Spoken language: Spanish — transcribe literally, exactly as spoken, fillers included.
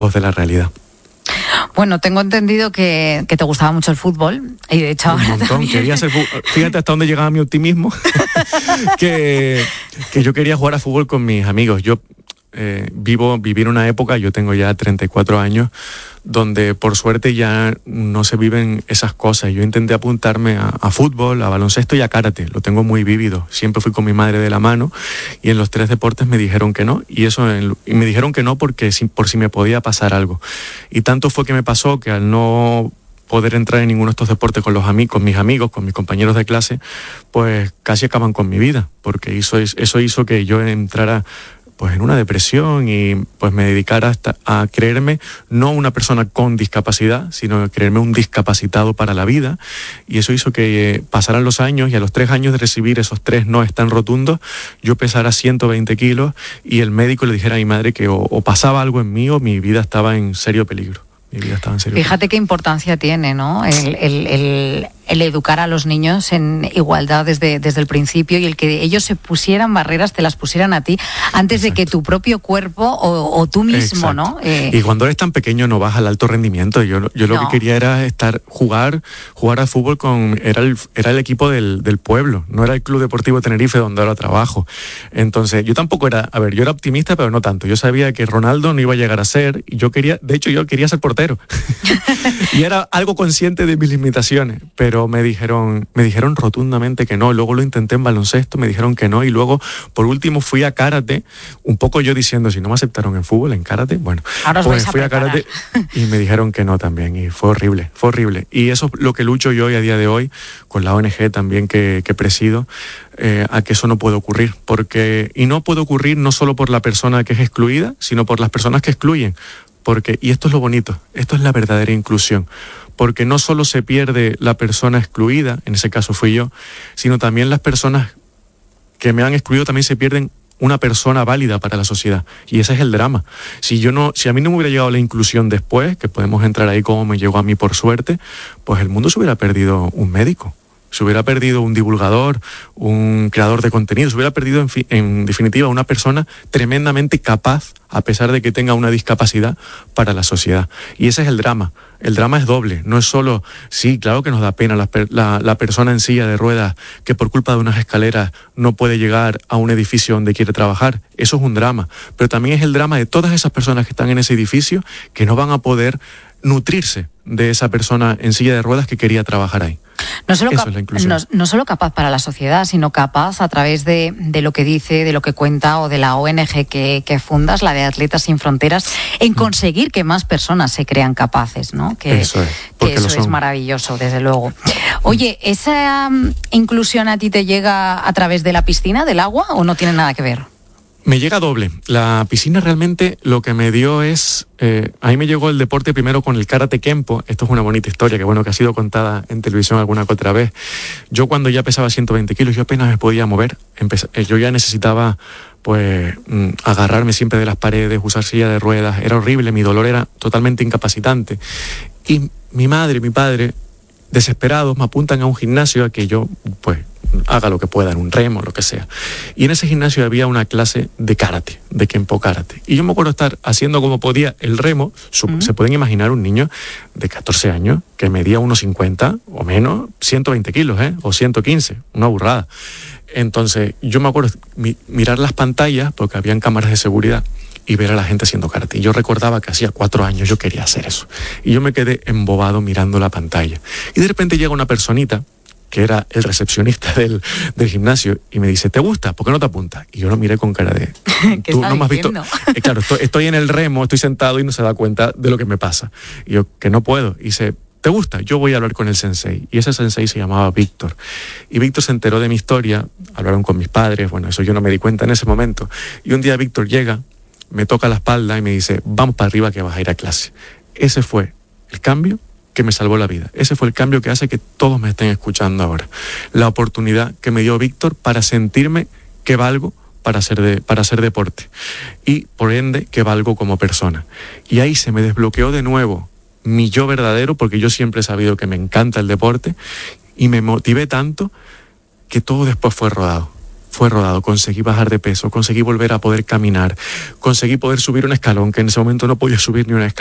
de la realidad. Bueno, tengo entendido que, que te gustaba mucho el fútbol y de hecho ahora un montón. también. Quería ser fútbol. Fíjate hasta dónde llegaba mi optimismo, que, que yo quería jugar a fútbol con mis amigos. Yo eh, vivo, viví en una época, yo tengo ya treinta y cuatro años, donde por suerte ya no se viven esas cosas. Yo intenté apuntarme a, a fútbol, a baloncesto y a karate, lo tengo muy vívido. Siempre fui con mi madre de la mano y en los tres deportes me dijeron que no, y eso en, y me dijeron que no porque si, por si me podía pasar algo. Y tanto fue que me pasó que al no poder entrar en ninguno de estos deportes con los amigos, con mis amigos, con mis compañeros de clase, pues casi acaban con mi vida, porque eso, eso hizo que yo entrara pues en una depresión y pues me dedicara hasta a creerme no una persona con discapacidad, sino creerme un discapacitado para la vida, y eso hizo que eh, pasaran los años y a los tres años de recibir esos tres no tan rotundos, yo pesara ciento veinte kilos y el médico le dijera a mi madre que o, o pasaba algo en mí o mi vida estaba en serio peligro. Mi vida estaba en serio Fíjate peligro. qué importancia tiene, ¿no? El, el, el, el educar a los niños en igualdad desde, desde el principio y el que ellos se pusieran barreras, te las pusieran a ti antes Exacto. de que tu propio cuerpo o, o tú mismo, Exacto. ¿no? Eh... Y cuando eres tan pequeño no vas al alto rendimiento. Yo, yo lo no. que quería era estar, jugar, jugar al fútbol con, era el, era el equipo del, del pueblo, no era el Club Deportivo Tenerife donde ahora trabajo. Entonces, yo tampoco era, a ver, yo era optimista, pero no tanto. Yo sabía que Ronaldo no iba a llegar a ser, y yo quería, de hecho yo quería ser portero. Y era algo consciente de mis limitaciones, pero me dijeron, me dijeron rotundamente que no. Luego lo intenté en baloncesto, me dijeron que no, y luego por último fui a karate, un poco yo diciendo, si no me aceptaron en fútbol, en karate, bueno, ahora pues a fui a karate y me dijeron que no también, y fue horrible, fue horrible. Y eso es lo que lucho yo hoy a día de hoy, con la O N G también que, que presido, eh, a que eso no puede ocurrir, porque, y no puede ocurrir no solo por la persona que es excluida, sino por las personas que excluyen. Porque, y esto es lo bonito, esto es la verdadera inclusión, porque no solo se pierde la persona excluida, en ese caso fui yo, sino también las personas que me han excluido también se pierden una persona válida para la sociedad, y ese es el drama. Si yo no, si a mí no me hubiera llegado la inclusión después, que podemos entrar ahí como me llegó a mí por suerte, pues el mundo se hubiera perdido un médico, se hubiera perdido un divulgador, un creador de contenido, se hubiera perdido en, fi, en definitiva una persona tremendamente capaz, a pesar de que tenga una discapacidad, para la sociedad. Y ese es el drama. El drama es doble, no es solo, sí, claro que nos da pena la, la, la persona en silla de ruedas que por culpa de unas escaleras no puede llegar a un edificio donde quiere trabajar, eso es un drama, pero también es el drama de todas esas personas que están en ese edificio que no van a poder nutrirse de esa persona en silla de ruedas que quería trabajar ahí. No solo, cap- no, no solo capaz para la sociedad, sino capaz a través de, de lo que dice, de lo que cuenta o de la O N G que, que fundas, la de Atletas Sin Fronteras, en conseguir que más personas se crean capaces, ¿no? Que eso es, que eso es maravilloso, desde luego. Oye, ¿esa um, inclusión a ti te llega a través de la piscina, del agua, o no tiene nada que ver? Me llega doble. La piscina realmente lo que me dio es... Eh, a mí me llegó el deporte primero con el karate kempo. Esto es una bonita historia que bueno que ha sido contada en televisión alguna que otra vez. Yo cuando ya pesaba ciento veinte kilos, yo apenas me podía mover. Empecé, eh, yo ya necesitaba pues mm, agarrarme siempre de las paredes, usar silla de ruedas. Era horrible, mi dolor era totalmente incapacitante. Y mi madre y mi padre, desesperados, me apuntan a un gimnasio a que yo pues haga lo que pueda, en un remo, lo que sea. Y en ese gimnasio había una clase de karate, de kempo karate. Y yo me acuerdo estar haciendo como podía el remo. Mm. Se pueden imaginar un niño de catorce años que medía uno cincuenta o menos, ciento veinte kilos, ¿eh? O ciento quince, una burrada. Entonces yo me acuerdo mi, mirar las pantallas, porque habían cámaras de seguridad, y ver a la gente haciendo karate. Y yo recordaba que hacía cuatro años yo quería hacer eso. Y yo me quedé embobado mirando la pantalla. Y de repente llega una personita que era el recepcionista del, del gimnasio, y me dice, ¿te gusta? ¿Por qué no te apuntas? Y yo lo miré con cara de... ¿Qué ¿Tú está no me has visto? Eh, claro, estoy, estoy en el remo, estoy sentado y no se da cuenta de lo que me pasa. Y yo, que no puedo. Y dice, ¿te gusta? Yo voy a hablar con el sensei. Y ese sensei se llamaba Víctor. Y Víctor se enteró de mi historia, hablaron con mis padres, bueno, eso yo no me di cuenta en ese momento. Y un día Víctor llega, me toca la espalda y me dice, vamos para arriba que vas a ir a clase. Ese fue el cambio que me salvó la vida. Ese fue el cambio que hace que todos me estén escuchando ahora. La oportunidad que me dio Víctor para sentirme que valgo para hacer, de, para hacer deporte. Y por ende que valgo como persona. Y ahí se me desbloqueó de nuevo mi yo verdadero, porque yo siempre he sabido que me encanta el deporte, y me motivé tanto que todo después fue rodado. fue rodado. Conseguí bajar de peso, conseguí volver a poder caminar, conseguí poder subir un escalón, que en ese momento no podía subir ni una escalón.